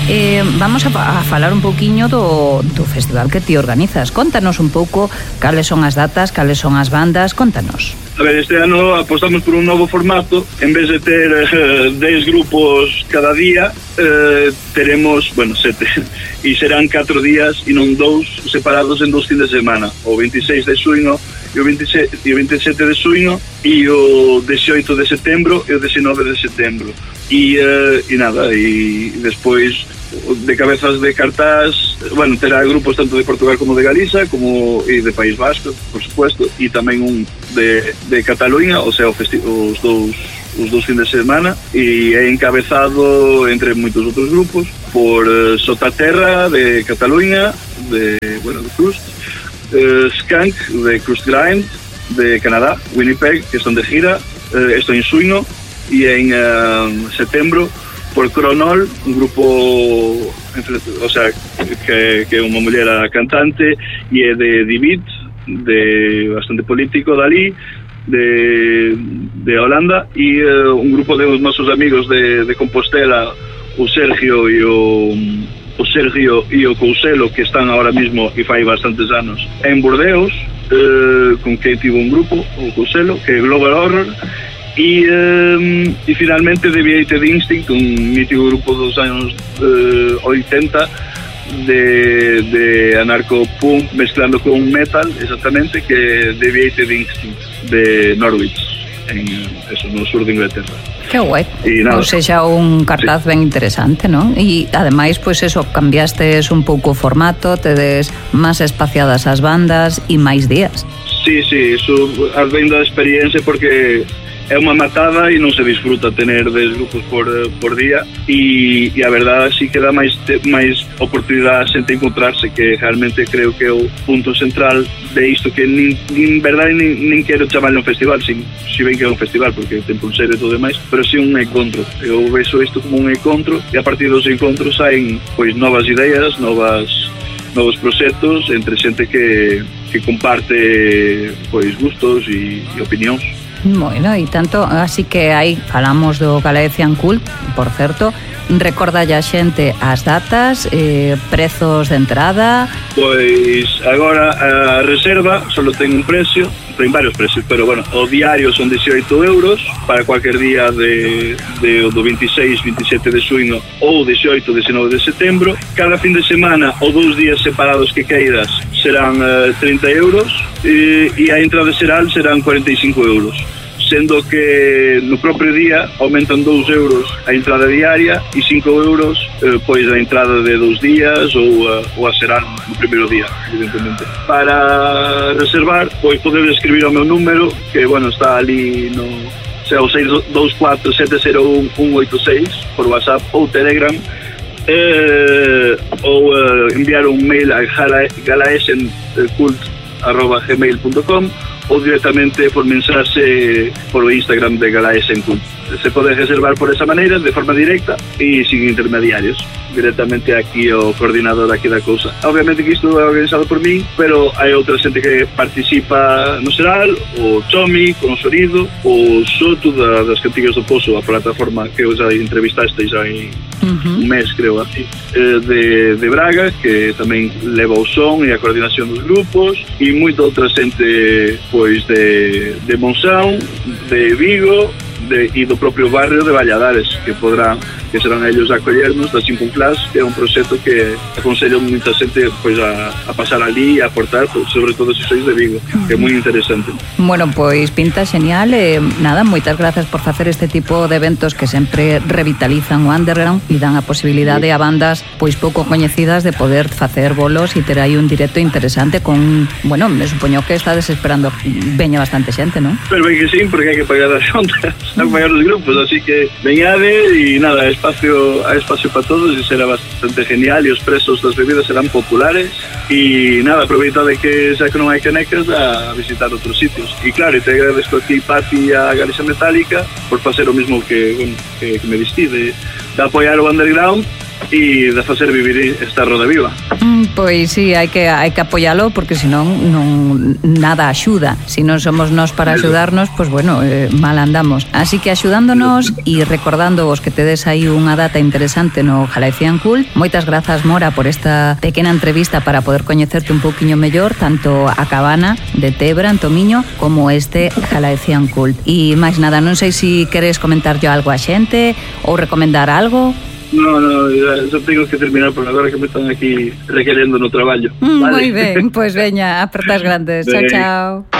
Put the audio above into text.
Vamos a falar un pouquiño do festival que ti organizas. Contanos un pouco cales son as datas, cales son as bandas, contanos. A ver, este ano apostamos por un novo formato. En vez de ter 10 grupos cada día, teremos, 7 e serán 4 días e non 2 separados en 2 fins de semana, o 26 de xuño e o 27 de xuño e o 18 de setembro e o 19 de setembro e nada, e despois de cabezas de cartaz, terá grupos tanto de Portugal como de Galiza e de País Vasco, por supuesto, e tamén un de Cataluña, o sea, os dous fins de semana, e é encabezado entre moitos outros grupos por Sotaterra de Cataluña, de Crust, Skunk de Crust Grind de Canadá, Winnipeg, que están de gira, esto en xuño, e en setembro por Cronol, un grupo, o sea, que é unha muller cantante e é de David, de bastante político dali, de Holanda, e un grupo de nosos amigos de Compostela, o Sergio e o Couselo, que están ahora mismo e fai bastantes anos en Burdeos, con que tivo un grupo, o Couselo, que é Global Horror, e finalmente Deviated Instinct, un mítico grupo dos anos 80 de anarco-punk mezclando con metal, exactamente, que é Deviated Instinct de Norwich, no sur de Inglaterra. Que guai, ou seja, un cartaz ben interesante, non? E ademais, pois eso, cambiastes un pouco o formato, tedes máis espaciadas as bandas e máis días. Sí, iso vem da experiencia, porque é unha matada e non se disfruta tener 10 grupos por día, e a verdade sí que dá máis oportunidade a xente encontrarse, que realmente creo que é o punto central de isto, que nin verdade nin quero chamarle un festival, si ben que é un festival porque ten pulseira e todo demais, pero si un encontro. Eu vexo isto como un encontro, e a partir dos encontros saen pois novas ideas, novos proxectos entre xente que comparte pois gustos e opinións. Bueno, e tanto, así que aí falamos do Galician Cult, por certo, recorda a xente as datas, prezos de entrada. Pois agora a reserva solo ten un precio, ten varios precios, pero o diario son 18 euros para cualquier día do 26, 27 de xuño ou 18, 19 de setembro. Cada fin de semana ou 2 días separados que queiras serán 30 euros e a entrada xeral serán 45 euros, sendo que no propio día aumentan 2 euros a entrada diaria e 5 euros pois a entrada de 2 días ou a xeral no primeiro día, evidentemente. Para reservar, pois podedes escribir ao meu número, que está ali no o 624 701 186 por WhatsApp ou Telegram, ou enviar un mail a galaesencult@gmail.com ou directamente por mensaxe por o Instagram de Galaesen Cult. Se pode reservar por esa maneira, de forma directa e sin intermediarios, directamente aquí o coordinador aquí da cousa. Obviamente que isto é organizado por mí, pero hai outra xente que participa no xeral, o Chomi, con o Sorido, o Soto das Cantigas do Pozo, a plataforma que os entrevistasteis hai un mes, creo, así, de Braga, que tamén leva o son e a coordinación dos grupos, e moita outra xente pois de Monzón, de Vigo, e do propio barrio de Valladares, que serán ellos a acollernos da Chimpún Class, que é un proxecto que aconsello moita xente pois a pasar ali e a aportar, sobre todo se sois de Vigo, que é moi interesante. Bueno, pois pinta xenial, nada, moitas grazas por facer este tipo de eventos que sempre revitalizan o underground e dan a posibilidade a bandas pois pouco coñecidas de poder facer bolos e ter aí un directo interesante con, me supoño que estades esperando veña bastante xente, non? Pero ben que sí, porque hai que pagar as ondas, hai que pagar os grupos, así que veñade e nada, hai espacio para todos e será bastante genial, e os prezos das bebidas serán populares e nada, aproveitade que xa que non hai canecas a visitar outros sitios. E claro, te agradezco aquí Pati e a Galicia Metálica por facer o mismo que me vestí de apoiar o underground e de facer vivir esta roda viva. Pois sí, hai que apoialo, porque senón non nada axuda. Se non somos nós para axudarnos, pois bueno, mal andamos. Así que axudándonos e recordándoos que tedes aí unha data interesante no Galician Cult. Moitas grazas, Mora, por esta pequena entrevista para poder coñecerte un pouquiño mellor, tanto a cabana de Tebra, en Tomiño, como este Galician Cult. E máis nada, non sei se queres comentar yo algo a xente ou recomendar algo. No, yo tengo que terminar por agora que me están aquí requerendo no traballo. Moi ben, pois veña, apertas grandes. Chao, chao.